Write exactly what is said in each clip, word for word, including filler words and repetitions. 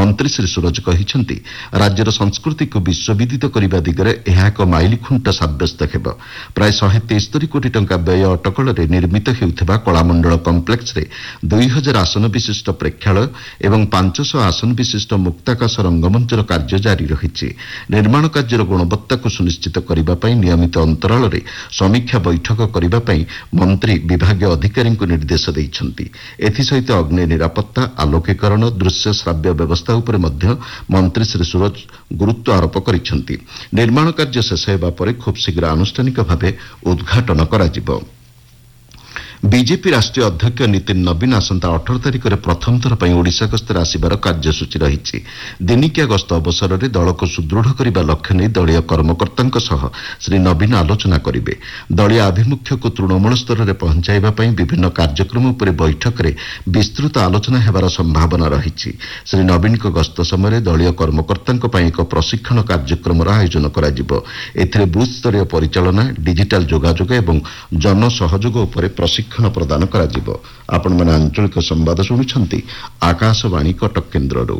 ମନ୍ତ୍ରୀ ଶ୍ରୀ ସୁରଜ କହିଛନ୍ତି ରାଜ୍ୟର ସଂସ୍କୃତିକୁ ବିଶ୍ୱବିଦିତ କରିବା ଦିଗରେ ଏହା ଏକ ମାଇଲିଖୁଣ୍ଟ ସାବ୍ୟସ୍ତ ହେବ। ପ୍ରାୟ ଶହେ ତେସ୍ତରୀ କୋଟି ଟଙ୍କା ବ୍ୟୟ ଅଟକଳରେ ନିର୍ମିତ ହେଉଥିବା କଳାମଣ୍ଡଳ କମ୍ପ୍ଲେକ୍ସରେ ଦୁଇ ହଜାର ଆସନ ବିଶିଷ୍ଟ ପ୍ରେକ୍ଷାଳୟ ଏବଂ ପାଞ୍ଚଶହ ଆସନ ବିଶିଷ୍ଟ ମୁକ୍ତାକାଶ ରଙ୍ଗମଞ୍ଚର କାର୍ଯ୍ୟ ଜାରି ରହିଛି। ନିର୍ମାଣ କାର୍ଯ୍ୟର ଗୁଣବତ୍ତାକୁ ସୁନିଶ୍ଚିତ କରିବା ପାଇଁ ନିୟମିତ ଅନ୍ତରାଳରେ ସମୀକ୍ଷା ବୈଠକ କରିବା ପାଇଁ ମନ୍ତ୍ରୀ ବିଭାଗୀୟ ଅଧିକାରୀଙ୍କୁ ନିର୍ଦ୍ଦେଶ ଦେଇଛନ୍ତି। ଏଥିସହିତ ଅଗ୍ନି ନିରାପତ୍ତା, ଆଲୋକୀକରଣ, ଦୃଶ୍ୟ ଶ୍ରାବ୍ୟ ବ୍ୟବସ୍ଥା ଉପରେ ମଧ୍ୟ ମନ୍ତ୍ରୀ ଶ୍ରୀ ସୁରଜ ଗୁରୁତ୍ୱ ଆରୋପ କରିଛନ୍ତି। ନିର୍ମାଣ କାର୍ଯ୍ୟ ଶେଷ ହେବା ପରେ ଖୁବ୍ ଶୀଘ୍ର ଆନୁଷ୍ଠାନିକ ଭାବେ ଉଦ୍ଘାଟନ କରାଯିବ। ବିଜେପି ରାଷ୍ଟ୍ରୀୟ ଅଧ୍ୟକ୍ଷ ନୀତିନ ନବୀନ ଆସନ୍ତା ଅଠର ତାରିଖରେ ପ୍ରଥମ ଥର ପାଇଁ ଓଡ଼ିଶା ଗସ୍ତରେ ଆସିବାର କାର୍ଯ୍ୟସୂଚୀ ରହିଛି। ଦିନିକିଆ ଗସ୍ତ ଅବସରରେ ଦଳକୁ ସୁଦୃଢ଼ କରିବା ଲକ୍ଷ୍ୟ ନେଇ ଦଳୀୟ କର୍ମକର୍ତ୍ତାଙ୍କ ସହ ଶ୍ରୀ ନବୀନ ଆଲୋଚନା କରିବେ। ଦଳୀୟ ଆଭିମୁଖ୍ୟକୁ ତୃଣମୂଳ ସ୍ତରରେ ପହଞ୍ଚାଇବା ପାଇଁ ବିଭିନ୍ନ କାର୍ଯ୍ୟକ୍ରମ ଉପରେ ବୈଠକରେ ବିସ୍ତୃତ ଆଲୋଚନା ହେବାର ସମ୍ଭାବନା ରହିଛି। ଶ୍ରୀ ନବୀନଙ୍କ ଗସ୍ତ ସମୟରେ ଦଳୀୟ କର୍ମକର୍ତ୍ତାଙ୍କ ପାଇଁ ଏକ ପ୍ରଶିକ୍ଷଣ କାର୍ଯ୍ୟକ୍ରମର ଆୟୋଜନ କରାଯିବ। ଏଥିରେ ବୁଥ୍ ସ୍ତରୀୟ ପରିଚାଳନା, ଡିଜିଟାଲ ଯୋଗାଯୋଗ ଏବଂ ଜନସହଯୋଗ ଉପରେ ପ୍ରଶିକ୍ଷଣ ପ୍ରଦାନ କରାଯିବ। ଆପଣମାନେ ଆଞ୍ଚଳିକ ସମ୍ବାଦ ଶୁଣୁଛନ୍ତି ଆକାଶବାଣୀ କଟକ କେନ୍ଦ୍ରରୁ।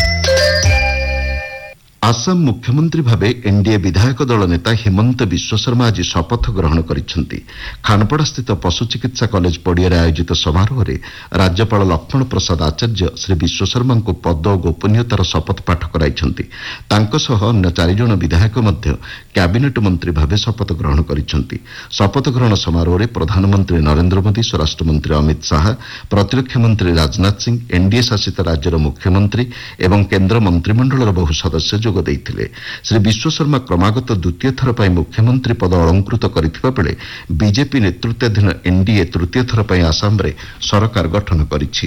ଆସାମ ମୁଖ୍ୟମନ୍ତ୍ରୀ ଭାବେ ଏନ୍ଡିଏ ବିଧାୟକ ଦଳ ନେତା ହିମନ୍ତ ବିଶ୍ୱଶର୍ମା ଆଜି ଶପଥ ଗ୍ରହଣ କରିଛନ୍ତି। ଖାନପଡ଼ାସ୍ଥିତ ପଶୁ ଚିକିତ୍ସା କଲେଜ ପଡ଼ିଆରେ ଆୟୋଜିତ ସମାରୋହରେ ରାଜ୍ୟପାଳ ଲକ୍ଷ୍ମଣ ପ୍ରସାଦ ଆଚାର୍ଯ୍ୟ ଶ୍ରୀ ବିଶ୍ୱଶର୍ମାଙ୍କୁ ପଦ ଓ ଗୋପନୀୟତାର ଶପଥ ପାଠ କରାଇଛନ୍ତି। ତାଙ୍କ ସହ ଅନ୍ୟ ଚାରିଜଣ ବିଧାୟକ ମଧ୍ୟ କ୍ୟାବିନେଟ୍ ମନ୍ତ୍ରୀ ଭାବେ ଶପଥ ଗ୍ରହଣ କରିଛନ୍ତି। ଶପଥ ଗ୍ରହଣ ସମାରୋହରେ ପ୍ରଧାନମନ୍ତ୍ରୀ ନରେନ୍ଦ୍ର ମୋଦି, ସ୍ୱରାଷ୍ଟ୍ରମନ୍ତ୍ରୀ ଅମିତ ଶାହା, ପ୍ରତିରକ୍ଷା ମନ୍ତ୍ରୀ ରାଜନାଥ ସିଂ, ଏନ୍ଡିଏ ଶାସିତ ରାଜ୍ୟର ମୁଖ୍ୟମନ୍ତ୍ରୀ ଏବଂ କେନ୍ଦ୍ର ମନ୍ତ୍ରିମଣ୍ଡଳର ବହୁ ସଦସ୍ୟ ଯୋଗ ଦେଇଥିଲେ। ଶ୍ରୀ ବିଶ୍ୱଶର୍ମା କ୍ରମାଗତ ଦ୍ୱିତୀୟ ଥର ପାଇଁ ମୁଖ୍ୟମନ୍ତ୍ରୀ ପଦ ଅଳଙ୍କୃତ କରିଥିବା ବେଳେ ବିଜେପି ନେତୃତ୍ୱାଧୀନ ଏନ୍ଡିଏ ତୃତୀୟ ଥର ପାଇଁ ଆସାମରେ ସରକାର ଗଠନ କରିଛି।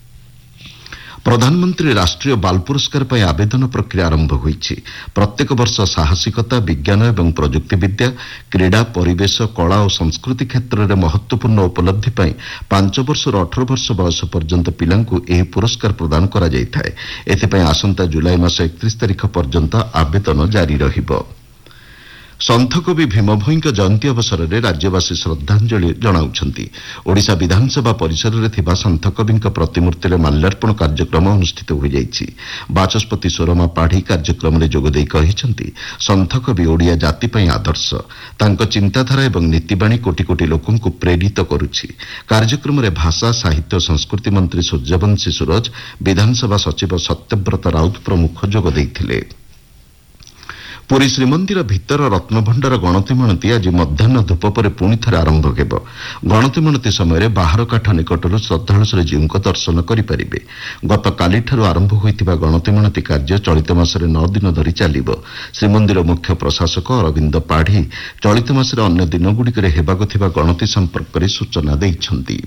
ପ୍ରଧାନମନ୍ତ୍ରୀ ରାଷ୍ଟ୍ରୀୟ ବାଲ ପୁରସ୍କାର ପାଇଁ ଆବେଦନ ପ୍ରକ୍ରିୟା ଆରମ୍ଭ ହୋଇଛି। ପ୍ରତ୍ୟେକ ବର୍ଷ ସାହସିକତା, ବିଜ୍ଞାନ ଏବଂ ପ୍ରଯୁକ୍ତିବିଦ୍ୟା, କ୍ରୀଡ଼ା, ପରିବେଶ, କଳା ଓ ସଂସ୍କୃତି କ୍ଷେତ୍ରରେ ମହତ୍ୱପୂର୍ଣ୍ଣ ଉପଲବ୍ଧି ପାଇଁ ପାଞ୍ଚ ବର୍ଷରୁ ଅଠର ବର୍ଷ ବୟସ ପର୍ଯ୍ୟନ୍ତ ପିଲାଙ୍କୁ ଏହି ପୁରସ୍କାର ପ୍ରଦାନ କରାଯାଇଥାଏ। ଏଥିପାଇଁ ଆସନ୍ତା ଜୁଲାଇ ମାସ ଏକତିରିଶ ତାରିଖ ପର୍ଯ୍ୟନ୍ତ ଆବେଦନ ଜାରି ରହିବ। ସନ୍ଥକବି ଭୀମ ଭୋଇଙ୍କ ଜୟନ୍ତୀ ଅବସରରେ ରାଜ୍ୟବାସୀ ଶ୍ରଦ୍ଧାଞ୍ଜଳି ଜଣାଉଛନ୍ତି। ଓଡ଼ିଶା ବିଧାନସଭା ପରିସରରେ ଥିବା ସନ୍ଥକବିଙ୍କ ପ୍ରତିମୂର୍ତ୍ତିରେ ମାଲ୍ୟାର୍ପଣ କାର୍ଯ୍ୟକ୍ରମ ଅନୁଷ୍ଠିତ ହୋଇଯାଇଛି। ବାଚସ୍ପତି ସୁରମା ପାଢ଼ୀ କାର୍ଯ୍ୟକ୍ରମରେ ଯୋଗଦେଇ କହିଛନ୍ତି, ସନ୍ଥକବି ଓଡ଼ିଆ ଜାତି ପାଇଁ ଆଦର୍ଶ। ତାଙ୍କ ଚିନ୍ତାଧାରା ଏବଂ ନୀତିବାଣୀ କୋଟି କୋଟି ଲୋକଙ୍କୁ ପ୍ରେରିତ କରୁଛି। କାର୍ଯ୍ୟକ୍ରମରେ ଭାଷା, ସାହିତ୍ୟ ଓ ସଂସ୍କୃତି ମନ୍ତ୍ରୀ ସୂର୍ଯ୍ୟବଂଶୀ ସୁରଜ, ବିଧାନସଭା ସଚିବ ସତ୍ୟବ୍ରତ ରାଉତ ପ୍ରମୁଖ ଯୋଗ ଦେଇଥିଲେ। ପୁରୀ ଶ୍ରୀମନ୍ଦିର ଭିତର ରତ୍ନଭଣ୍ଡାର ଗଣତିମଣତି ଆଜି ମଧ୍ୟାହ୍ନ ଧୂପ ପରେ ପୁଣି ଥରେ ଆରମ୍ଭ ହେବ। ଗଣତିମଣତି ସମୟରେ ବାହାର କାଠ ନିକଟରୁ ଶ୍ରଦ୍ଧାଳୁ ଶ୍ରୀଜୀଉଙ୍କ ଦର୍ଶନ କରିପାରିବେ। ଗତକାଲିଠାରୁ ଆରମ୍ଭ ହୋଇଥିବା ଗଣତିମଣତି କାର୍ଯ୍ୟ ଚଳିତ ମାସରେ ନଅ ଦିନ ଧରି ଚାଲିବ। ଶ୍ରୀମନ୍ଦିର ମୁଖ୍ୟ ପ୍ରଶାସକ ଅରବିନ୍ଦ ପାଢ଼ୀ ଚଳିତ ମାସରେ ଅନ୍ୟ ଦିନଗୁଡ଼ିକରେ ହେବାକୁ ଥିବା ଗଣତି ସମ୍ପର୍କରେ ସୂଚନା ଦେଇଛନ୍ତି।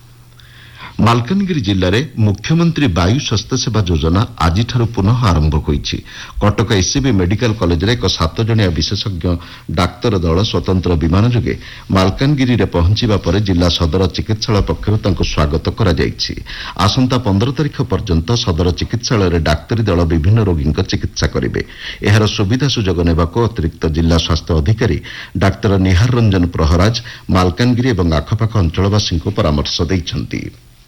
ମାଲକାନଗିରି ଜିଲ୍ଲାରେ ମୁଖ୍ୟମନ୍ତ୍ରୀ ବାୟୁ ସ୍ୱାସ୍ଥ୍ୟସେବା ଯୋଜନା ଆଜିଠାରୁ ପୁନଃ ଆରମ୍ଭ ହୋଇଛି। କଟକ ଏସ୍ସିବି ମେଡିକାଲ କଲେଜରେ ଏକ ସାତ ଜଣିଆ ବିଶେଷଜ୍ଞ ଡାକ୍ତର ଦଳ ସ୍ୱତନ୍ତ୍ର ବିମାନ ଯୋଗେ ମାଲକାନଗିରିରେ ପହଞ୍ଚିବା ପରେ ଜିଲ୍ଲା ସଦର ଚିକିତ୍ସାଳୟ ପକ୍ଷରୁ ତାଙ୍କୁ ସ୍ୱାଗତ କରାଯାଇଛି। ଆସନ୍ତା ପନ୍ଦର ତାରିଖ ପର୍ଯ୍ୟନ୍ତ ସଦର ଚିକିତ୍ସାଳୟରେ ଡାକ୍ତରୀ ଦଳ ବିଭିନ୍ନ ରୋଗୀଙ୍କ ଚିକିତ୍ସା କରିବେ। ଏହାର ସୁବିଧା ସୁଯୋଗ ନେବାକୁ ଅତିରିକ୍ତ ଜିଲ୍ଲା ସ୍ୱାସ୍ଥ୍ୟ ଅଧିକାରୀ ଡାକ୍ତର ନିହାର ରଞ୍ଜନ ପ୍ରହରାଜ ମାଲକାନଗିରି ଏବଂ ଆଖପାଖ ଅଞ୍ଚଳବାସୀଙ୍କୁ ପରାମର୍ଶ ଦେଇଛନ୍ତି।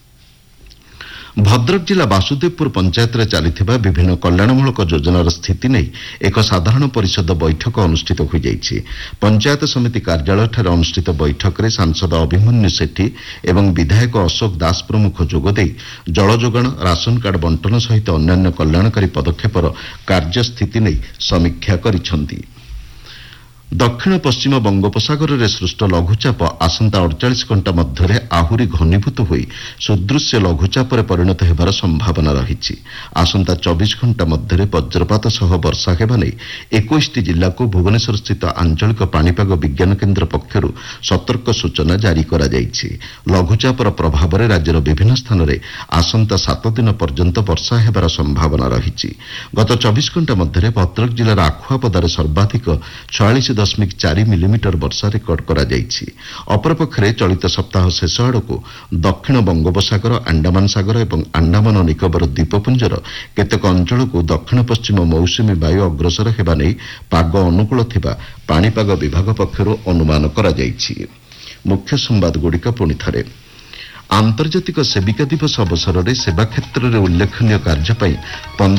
ଭଦ୍ରକ ଜିଲ୍ଲା ବାସୁଦେବପୁର ପଞ୍ଚାୟତରେ ଚାଲିଥିବା ବିଭିନ୍ନ କଲ୍ୟାଣମୂଳକ ଯୋଜନାର ସ୍ଥିତି ନେଇ ଏକ ସାଧାରଣ ପରିଷଦ ବୈଠକ ଅନୁଷ୍ଠିତ ହୋଇଯାଇଛି। ପଞ୍ଚାୟତ ସମିତି କାର୍ଯ୍ୟାଳୟଠାରେ ଅନୁଷ୍ଠିତ ବୈଠକରେ ସାଂସଦ ଅଭିମନ୍ୟୁ ସେଠୀ ଏବଂ ବିଧାୟକ ଅଶୋକ ଦାସ ପ୍ରମୁଖ ଯୋଗଦେଇ ଜଳ ଯୋଗାଣ, ରାସନ କାର୍ଡ ବଣ୍ଟନ ସହିତ ଅନ୍ୟାନ୍ୟ କଲ୍ୟାଣକାରୀ ପଦକ୍ଷେପର କାର୍ଯ୍ୟସ୍ଥିତି ନେଇ ସମୀକ୍ଷା କରିଛନ୍ତି। ଦକ୍ଷିଣ ପଶ୍ଚିମ ବଙ୍ଗୋପସାଗରରେ ସୃଷ୍ଟ ଲଘୁଚାପ ଆସନ୍ତା ଅଡ଼ଚାଳିଶ ଘଣ୍ଟା ମଧ୍ୟରେ ଆହୁରି ଘନୀଭୂତ ହୋଇ ସୁଦୃଶ୍ୟ ଲଘୁଚାପରେ ପରିଣତ ହେବାର ସମ୍ଭାବନା ରହିଛି। ଆସନ୍ତା ଚବିଶ ଘଣ୍ଟା ମଧ୍ୟରେ ବଜ୍ରପାତ ସହ ବର୍ଷା ହେବା ନେଇ ଏକୋଇଶଟି ଜିଲ୍ଲାକୁ ଭୁବନେଶ୍ୱରସ୍ଥିତ ଆଞ୍ଚଳିକ ପାଣିପାଗ ବିଜ୍ଞାନ କେନ୍ଦ୍ର ପକ୍ଷରୁ ସତର୍କ ସୂଚନା ଜାରି କରାଯାଇଛି। ଲଘୁଚାପର ପ୍ରଭାବରେ ରାଜ୍ୟର ବିଭିନ୍ନ ସ୍ଥାନରେ ଆସନ୍ତା ସାତ ଦିନ ପର୍ଯ୍ୟନ୍ତ ବର୍ଷା ହେବାର ସମ୍ଭାବନା ରହିଛି। ଗତ ଚବିଶ ଘଣ୍ଟା ମଧ୍ୟରେ ଭଦ୍ରକ ଜିଲ୍ଲାର ଆଖୁଆପଦାରେ ସର୍ବାଧିକ ଛୟାଳିଶ ଦଶମିକ ଚାରି ମିଲିମିଟର ବର୍ଷା ରେକର୍ଡ କରାଯାଇଛି। ଅପରପକ୍ଷରେ ଚଳିତ ସପ୍ତାହ ଶେଷ ଆଡ଼କୁ ଦକ୍ଷିଣ ବଙ୍ଗୋପସାଗର, ଆଣ୍ଡାମାନ ସାଗର ଏବଂ ଆଣ୍ଡାମାନ ଓ ନିକୋବର ଦ୍ୱୀପପୁଞ୍ଜର କେତେକ ଅଞ୍ଚଳକୁ ଦକ୍ଷିଣ ପଶ୍ଚିମ ମୌସୁମୀ ବାୟୁ ଅଗ୍ରସର ହେବା ନେଇ ପାଗ ଅନୁକୂଳ ଥିବା ପାଣିପାଗ ବିଭାଗ ପକ୍ଷରୁ ଅନୁମାନ କରାଯାଇଛି। ମୁଖ୍ୟ ସମ୍ବାଦଗୁଡ଼ିକ ପୁଣିଥରେ। ଆନ୍ତର୍ଜାତିକ ସେବିକା ଦିବସ ଅବସରରେ ସେବା କ୍ଷେତ୍ରରେ ଉଲ୍ଲେଖନୀୟ କାର୍ଯ୍ୟ ପାଇଁ